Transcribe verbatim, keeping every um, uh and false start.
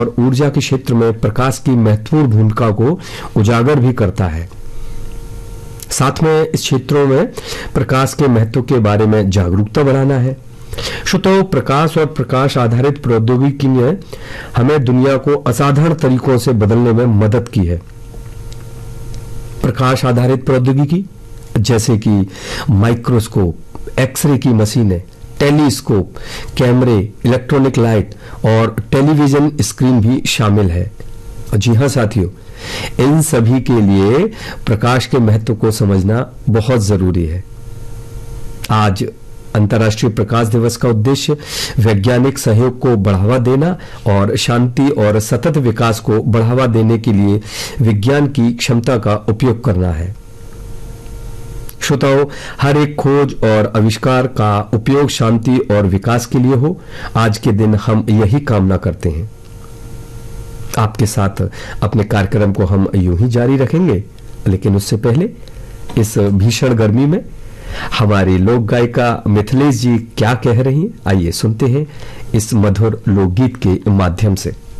और ऊर्जा के क्षेत्र में प्रकाश की महत्वपूर्ण भूमिका को उजागर भी करता है। साथ में इस क्षेत्रों में प्रकाश के महत्व के बारे में जागरूकता बढ़ाना है। श्रोताओं, प्रकाश और प्रकाश आधारित प्रौद्योगिकी ने हमें दुनिया को असाधारण तरीकों से बदलने में मदद की है। प्रकाश आधारित प्रौद्योगिकी जैसे कि माइक्रोस्कोप, एक्सरे की मशीनें, टेलीस्कोप, कैमरे, इलेक्ट्रॉनिक लाइट और टेलीविजन स्क्रीन भी शामिल है। जी हाँ साथियों, इन सभी के लिए प्रकाश के महत्व को समझना बहुत जरूरी है। आज अंतर्राष्ट्रीय प्रकाश दिवस का उद्देश्य वैज्ञानिक सहयोग को बढ़ावा देना और शांति और सतत विकास को बढ़ावा देने के लिए विज्ञान की क्षमता का उपयोग करना है। श्रोताओं, हर एक खोज और आविष्कार का उपयोग शांति और विकास के लिए हो, आज के दिन हम यही कामना करते हैं। आपके साथ अपने कार्यक्रम को हम यूं ही जारी रखेंगे, लेकिन उससे पहले इस भीषण गर्मी में हमारी लोक गायिका मिथिलेश जी क्या कह रही हैं, आइए सुनते हैं इस मधुर लोकगीत के माध्यम से।